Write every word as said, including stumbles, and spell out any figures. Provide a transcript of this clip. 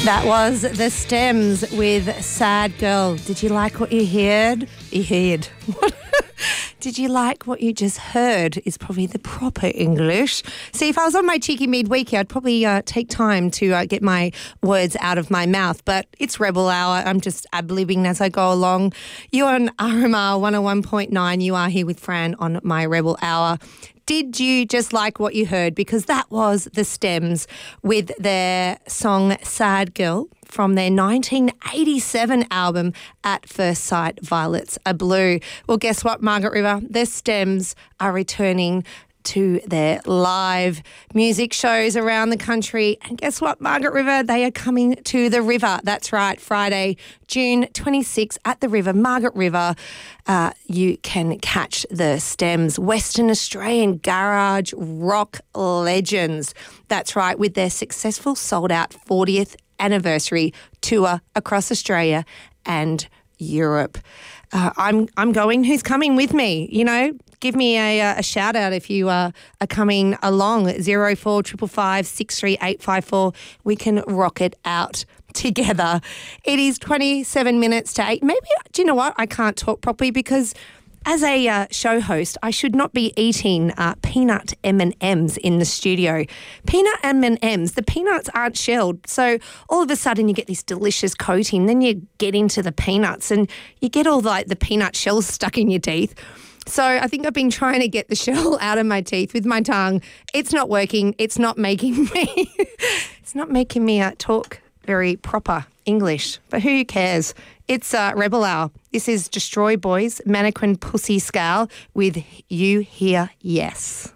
That was The Stems with Sad Girl. Did you like what you heard? You heard. What? Did you like what you just heard is probably the proper English. See, if I was on my cheeky midweek, I'd probably uh, take time to uh, get my words out of my mouth. But it's Rebel Hour. I'm just ad-libbing as I go along. You're on R M R one oh one point nine. You are here with Fran on my Rebel Hour. Did you just like what you heard? Because that was The Stems with their song Sad Girl from their nineteen eighty-seven album At First Sight, Violets Are Blue. Well, guess what, Margaret River? The Stems are returning to their live music shows around the country. And guess what, Margaret River? They are coming to the River. That's right, Friday, June twenty-sixth at the River, Margaret River. Uh, you can catch the Stems, Western Australian garage rock legends. That's right, with their successful sold-out fortieth anniversary tour across Australia and Europe. Uh, I'm I'm going. Who's coming with me? You know, give me a, a shout out if you uh, are coming along. Zero four triple five six three eight five four. We can rock it out together. It is twenty-seven minutes to eight. Maybe, do you know what? I can't talk properly because as a uh, show host, I should not be eating uh, peanut M and M's in the studio. Peanut M and M's, the peanuts aren't shelled, so all of a sudden you get this delicious coating. Then you get into the peanuts and you get all like the peanut shells stuck in your teeth. So I think I've been trying to get the shell out of my teeth with my tongue. It's not working. It's not making me. It's not making me uh, talk very proper English. But who cares? It's uh, Rebel Hour. This is Destroy Boys, Mannequin Pussy Scale with You Hear Yes.